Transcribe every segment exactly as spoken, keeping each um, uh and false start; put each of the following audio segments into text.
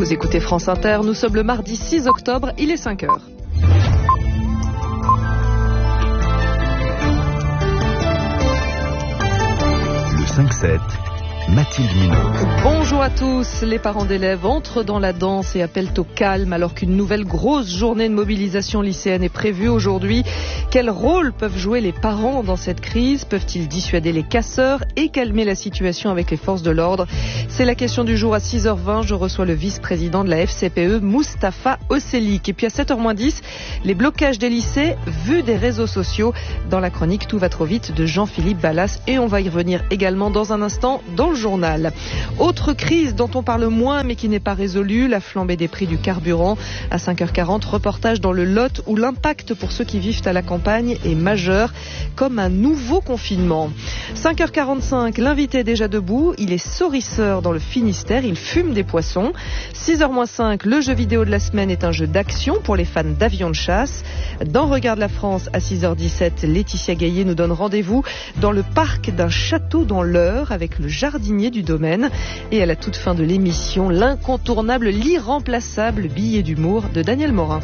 Vous écoutez France Inter, nous sommes le mardi six octobre, il est cinq heures. Le cinq sept, Mathilde Minot. Bonjour à tous. Les parents d'élèves entrent dans la danse et appellent au calme alors qu'une nouvelle grosse journée de mobilisation lycéenne est prévue aujourd'hui. Quel rôle peuvent jouer les parents dans cette crise? Peuvent-ils dissuader les casseurs et calmer la situation avec les forces de l'ordre? C'est la question du jour à six heures vingt. Je reçois le vice-président de la F C P E, Moustapha Oselik. Et puis à sept heures moins dix, les blocages des lycées vus des réseaux sociaux dans la chronique Tout va trop vite de Jean-Philippe Ballas. Et on va y revenir également dans un instant dans le journal. Autre crise dont on parle moins mais qui n'est pas résolue, la flambée des prix du carburant. À cinq heures quarante, reportage dans le Lot où l'impact pour ceux qui vivent à la campagne est majeur, comme un nouveau confinement. cinq heures quarante-cinq, l'invité est déjà debout, il est saurisseur dans le Finistère, il fume des poissons. six heures moins cinq, le jeu vidéo de la semaine est un jeu d'action pour les fans d'avions de chasse. Dans Regarde la France, à six heures dix-sept, Laetitia Gaillet nous donne rendez-vous dans le parc d'un château dans l'Eure avec le jardinier du domaine. Et à la toute fin de l'émission, l'incontournable, l'irremplaçable billet d'humour de Daniel Morin.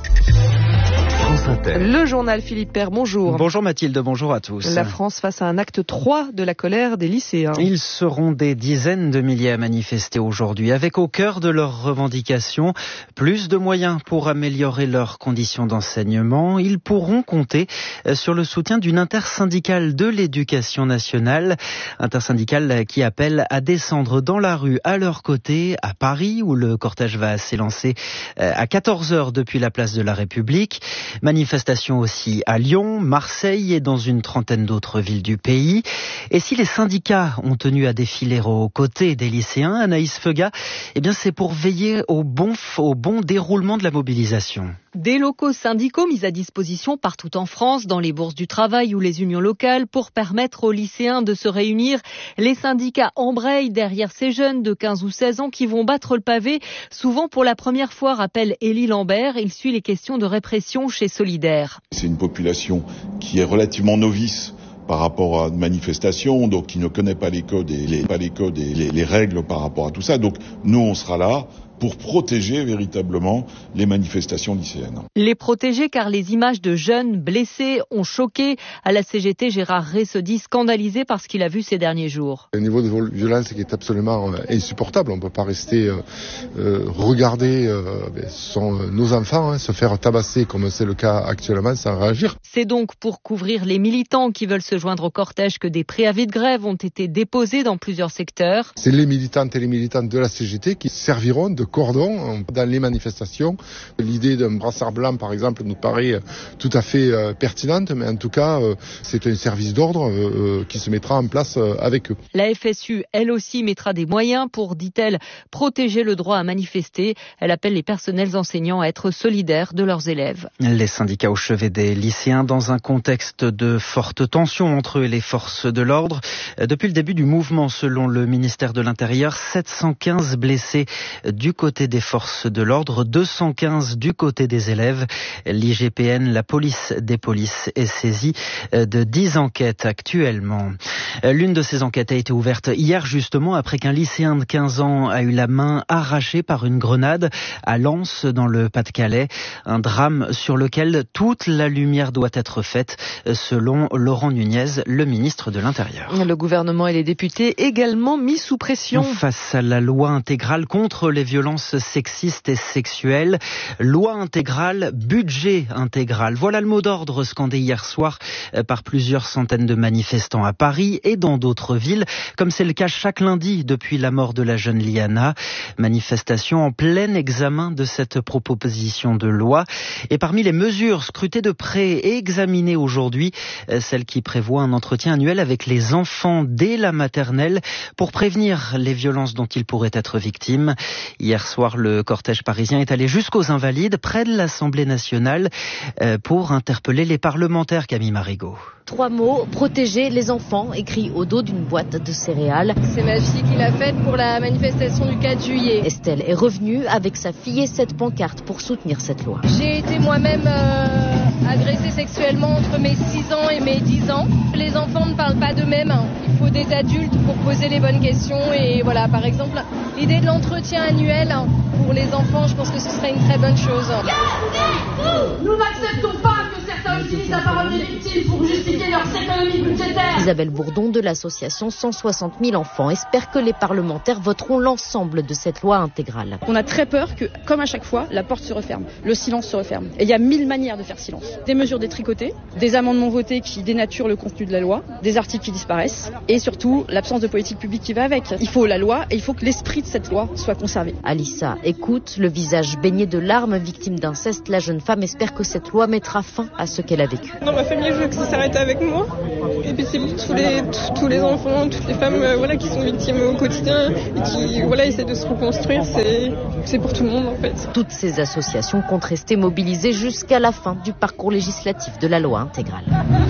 Le journal Philippe Père, bonjour. Bonjour Mathilde, bonjour à tous. La France face à un acte trois de la colère des lycéens. Ils seront des dizaines de milliers à manifester aujourd'hui, avec au cœur de leurs revendications plus de moyens pour améliorer leurs conditions d'enseignement. Ils pourront compter sur le soutien d'une intersyndicale de l'éducation nationale, intersyndicale qui appelle à descendre dans la rue à leur côté, à Paris, où le cortège va s'élancer à quatorze heures depuis la place de la République. Manifestation aussi à Lyon, Marseille et dans une trentaine d'autres villes du pays. Et si les syndicats ont tenu à défiler aux côtés des lycéens, Anaïs Feuga, eh bien c'est pour veiller au bon, au bon déroulement de la mobilisation. Des locaux syndicaux mis à disposition partout en France, dans les bourses du travail ou les unions locales, pour permettre aux lycéens de se réunir. Les syndicats embrayent derrière ces jeunes de quinze ou seize ans qui vont battre le pavé, souvent pour la première fois, rappelle Élie Lambert. Il suit les questions de répression chez Solidaire. C'est une population qui est relativement novice par rapport à une manifestation, donc qui ne connaît pas les codes et les, pas les codes et les, les règles par rapport à tout ça. Donc nous, on sera là pour protéger véritablement les manifestations lycéennes. Les protéger car les images de jeunes blessés ont choqué. À la C G T, Gérard Rey se dit scandalisé par ce qu'il a vu ces derniers jours. Le niveau de violence qui est absolument euh, insupportable. On ne peut pas rester euh, euh, regarder euh, son, euh, nos enfants hein, se faire tabasser comme c'est le cas actuellement sans réagir. C'est donc pour couvrir les militants qui veulent se joindre au cortège que des préavis de grève ont été déposés dans plusieurs secteurs. C'est les militantes et les militants de la C G T qui serviront de cordon dans les manifestations. L'idée d'un brassard blanc, par exemple, nous paraît tout à fait euh, pertinente, mais en tout cas, euh, c'est un service d'ordre euh, qui se mettra en place euh, avec eux. La F S U, elle aussi, mettra des moyens pour, dit-elle, protéger le droit à manifester. Elle appelle les personnels enseignants à être solidaires de leurs élèves. Les syndicats au chevet des lycéens dans un contexte de forte tension entre eux et les forces de l'ordre. Depuis le début du mouvement, selon le ministère de l'Intérieur, sept cent quinze blessés du côté des forces de l'ordre, deux cent quinze du côté des élèves. L'I G P N, la police des polices, est saisie de dix enquêtes actuellement. L'une de ces enquêtes a été ouverte hier justement après qu'un lycéen de quinze ans a eu la main arrachée par une grenade à Lens dans le Pas-de-Calais. Un drame sur lequel toute la lumière doit être faite selon Laurent Nunez, le ministre de l'Intérieur. Le gouvernement et les députés également mis sous pression. Face à la loi intégrale contre les violences sexistes et sexuelles, loi intégrale, budget intégral. Voilà le mot d'ordre scandé hier soir par plusieurs centaines de manifestants à Paris et dans d'autres villes, comme c'est le cas chaque lundi depuis la mort de la jeune Liana. Manifestation en plein examen de cette proposition de loi. Et parmi les mesures scrutées de près et examinées aujourd'hui, celle qui prévoit un entretien annuel avec les enfants dès la maternelle pour prévenir les violences dont ils pourraient être victimes. Hier soir, le cortège parisien est allé jusqu'aux Invalides, près de l'Assemblée nationale, pour interpeller les parlementaires. Camille Marigot. Trois mots, protéger les enfants, écrits au dos d'une boîte de céréales. C'est ma fille qui l'a faite pour la manifestation du quatre juillet. Estelle est revenue avec sa fille et cette pancarte pour soutenir cette loi. J'ai été moi-même euh, agressée sexuellement entre mes six ans et mes dix ans. Les enfants ne parlent pas d'eux-mêmes. Il faut des adultes pour poser les bonnes questions. Et voilà, par exemple, l'idée de l'entretien annuel pour les enfants, je pense que ce serait une très bonne chose. Nous n'acceptons pas que certains utilisent la parole des victimes pour justifier leurs économies budgétaires. Isabelle Bourdon de l'association cent soixante mille enfants espère que les parlementaires voteront l'ensemble de cette loi intégrale. On a très peur que, comme à chaque fois, la porte se referme, le silence se referme. Et il y a mille manières de faire silence. Des mesures détricotées, des amendements votés qui dénaturent le contenu de la loi, des articles qui disparaissent et surtout l'absence de politique publique qui va avec. Il faut la loi et il faut que l'esprit de cette loi soit conservé. Alissa écoute, le visage baigné de larmes, victime d'inceste, la jeune femme espère que cette loi mettra fin à ce qu'elle a vécu. Dans ma famille, je veux que ça s'arrête avec moi. Et puis c'est pour tous les, tous les enfants, toutes les femmes euh, voilà, qui sont victimes au quotidien et qui voilà, essaient de se reconstruire. C'est, c'est pour tout le monde en fait. Toutes ces associations comptent rester mobilisées jusqu'à la fin du parcours législatif de la loi intégrale.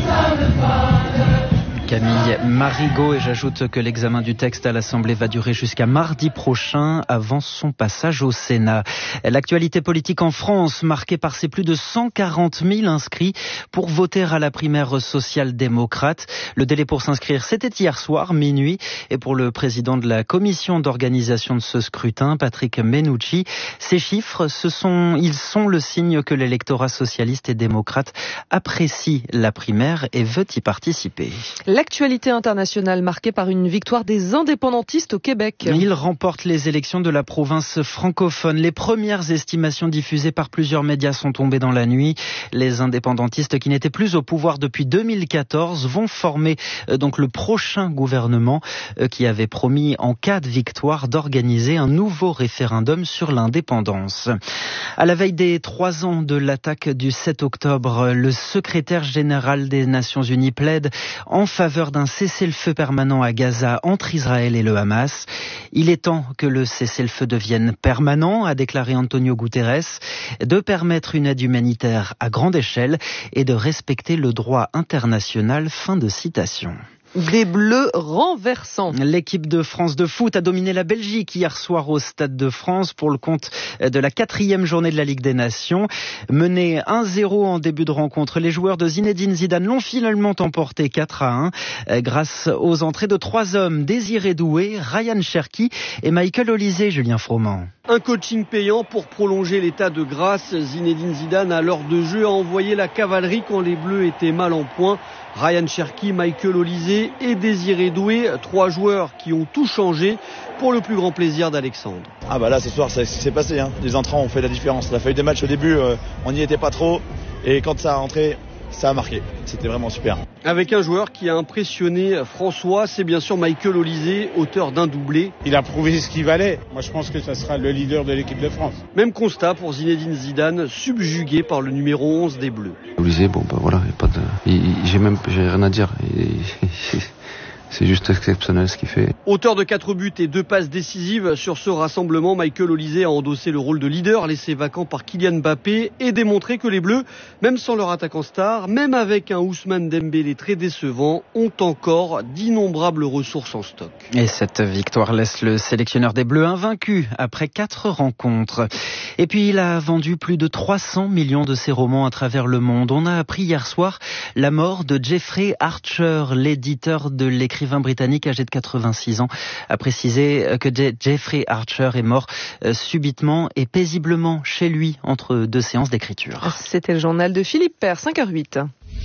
Camille Marigot, et j'ajoute que l'examen du texte à l'Assemblée va durer jusqu'à mardi prochain avant son passage au Sénat. L'actualité politique en France, marquée par ces plus de cent quarante mille inscrits pour voter à la primaire social-démocrate. Le délai pour s'inscrire, c'était hier soir, minuit. Et pour le président de la commission d'organisation de ce scrutin, Patrick Menucci, ces chiffres, ce sont, ils sont le signe que l'électorat socialiste et démocrate apprécie la primaire et veut y participer. L'actualité internationale marquée par une victoire des indépendantistes au Québec. Ils remportent les élections de la province francophone. Les premières estimations diffusées par plusieurs médias sont tombées dans la nuit. Les indépendantistes qui n'étaient plus au pouvoir depuis deux mille quatorze vont former euh, donc le prochain gouvernement euh, qui avait promis en cas de victoire d'organiser un nouveau référendum sur l'indépendance. À la veille des trois ans de l'attaque du sept octobre, le secrétaire général des Nations Unies plaide en faveur d'un cessez-le-feu permanent à Gaza entre Israël et le Hamas. Il est temps que le cessez-le-feu devienne permanent, a déclaré Antonio Guterres, de permettre une aide humanitaire à grande échelle et de respecter le droit international. Fin de citation. Des Bleus renversants. L'équipe de France de foot a dominé la Belgique hier soir au Stade de France pour le compte de la quatrième journée de la Ligue des Nations. Menés un zéro en début de rencontre, les joueurs de Zinedine Zidane l'ont finalement emporté quatre à un grâce aux entrées de trois hommes, Désiré Doué, Ryan Cherki et Michael Olise. Julien Froment. Un coaching payant pour prolonger l'état de grâce. Zinedine Zidane, à l'heure de jeu, a envoyé la cavalerie quand les Bleus étaient mal en point. Ryan Cherki, Michael Olise et Désiré Doué, trois joueurs qui ont tout changé pour le plus grand plaisir d'Alexandre. Ah bah là ce soir ça s'est passé, hein. Les entrants ont fait la différence. La feuille de match au début, euh, on n'y était pas trop et quand ça a rentré, ça a marqué. C'était vraiment super. Avec un joueur qui a impressionné François, c'est bien sûr Michael Olise, auteur d'un doublé. Il a prouvé ce qu'il valait. Moi je pense que ça sera le leader de l'équipe de France. Même constat pour Zinedine Zidane, subjugué par le numéro onze des Bleus. Olise, bon bah voilà, y a pas de... il, il, j'ai même j'ai rien à dire. Il, il, C'est juste exceptionnel ce qu'il fait. Auteur de quatre buts et deux passes décisives sur ce rassemblement, Michael Olise a endossé le rôle de leader laissé vacant par Kylian Mbappé et démontré que les Bleus, même sans leur attaquant star, même avec un Ousmane Dembélé très décevant, ont encore d'innombrables ressources en stock. Et cette victoire laisse le sélectionneur des Bleus invaincu après quatre rencontres. Et puis il a vendu plus de trois cents millions de ses romans à travers le monde. On a appris hier soir la mort de Jeffrey Archer, l'éditeur de l'écrivain britannique âgé de quatre-vingt-six ans, a précisé que Jeffrey Archer est mort subitement et paisiblement chez lui entre deux séances d'écriture. C'était le journal de Philippe Père, cinq heures huit.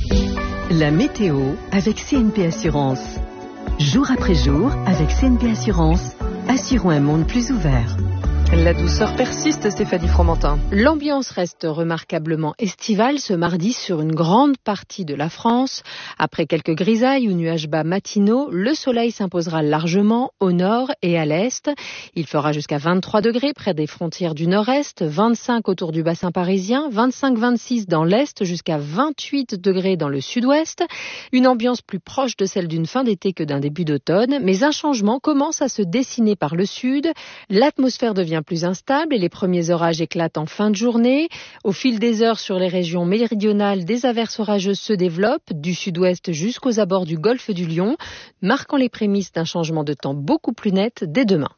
La météo avec C N P Assurance. Jour après jour, avec C N P Assurance, assurons un monde plus ouvert. La douceur persiste, Stéphanie Fromentin. L'ambiance reste remarquablement estivale ce mardi sur une grande partie de la France. Après quelques grisailles ou nuages bas matinaux, le soleil s'imposera largement au nord et à l'est. Il fera jusqu'à vingt-trois degrés près des frontières du nord-est, vingt-cinq autour du bassin parisien, vingt-cinq vingt-six dans l'est, jusqu'à vingt-huit degrés dans le sud-ouest. Une ambiance plus proche de celle d'une fin d'été que d'un début d'automne, mais un changement commence à se dessiner par le sud. L'atmosphère devient plus instable et les premiers orages éclatent en fin de journée. Au fil des heures sur les régions méridionales, des averses orageuses se développent, du sud-ouest jusqu'aux abords du golfe du Lion, marquant les prémices d'un changement de temps beaucoup plus net dès demain.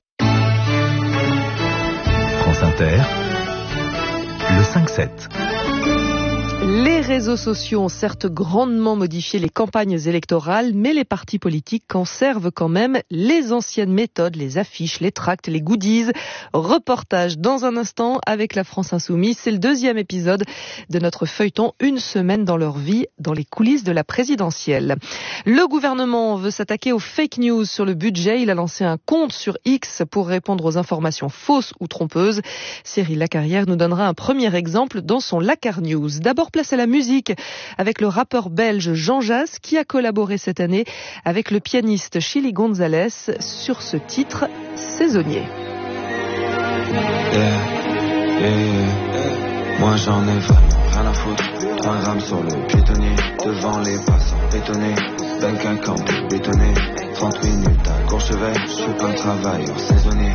France Inter, le cinq sept. Les Les réseaux sociaux ont certes grandement modifié les campagnes électorales, mais les partis politiques conservent quand même les anciennes méthodes, les affiches, les tracts, les goodies. Reportage dans un instant avec la France Insoumise. C'est le deuxième épisode de notre feuilleton Une semaine dans leur vie, dans les coulisses de la présidentielle. Le gouvernement veut s'attaquer aux fake news sur le budget. Il a lancé un compte sur X pour répondre aux informations fausses ou trompeuses. Cyril Lacarrière nous donnera un premier exemple dans son Lacar News. D'abord, place à la musique avec le rappeur belge Jean Jass qui a collaboré cette année avec le pianiste Chili Gonzalez sur ce titre Saisonnier. Yeah, yeah, yeah. Moi j'en ai vraiment rien à foutre. Trois rames sur le piétonnier, devant les passants étonnés. Duncan Campbell bétonné, trente minutes à Courchevel, je suis pas un travailleur saisonnier.